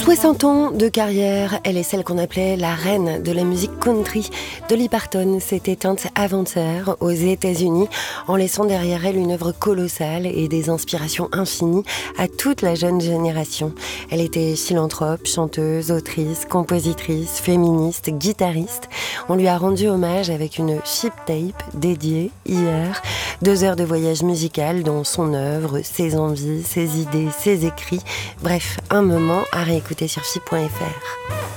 60 ans de carrière, elle est celle qu'on appelait la reine de la musique country. Dolly Parton s'est éteinte avant-hier aux États-Unis en laissant derrière elle une œuvre colossale et des inspirations infinies à toute la jeune génération. Elle était philanthrope, chanteuse, autrice, compositrice, féministe, guitariste. On lui a rendu hommage avec une chip tape dédiée hier. 2 heures de voyage musical dont son œuvre, ses envies, ses idées, ses écrits. Bref, un moment à réécouter sur FIP.fr.